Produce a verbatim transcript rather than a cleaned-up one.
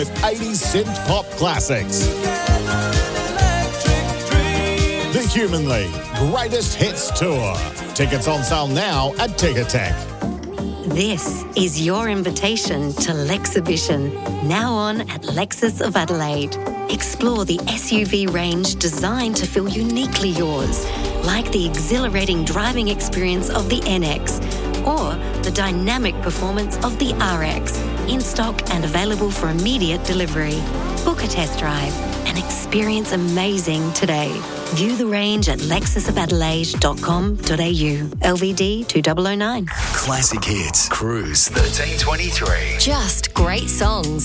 with eighties synth pop classics. The Human League Greatest Hits Tour. Tickets on sale now at Ticketek. This is your invitation to Lexhibition, now on at Lexus of Adelaide. Explore the S U V range designed to feel uniquely yours, like the exhilarating driving experience of the N X or the dynamic performance of the R X, in stock and available for immediate delivery. Book a test drive and experience amazing today. View the range at lexus of adelaide dot com dot a u. L V D two thousand nine. Classic Hits, Cruise thirteen twenty-three. Just great songs.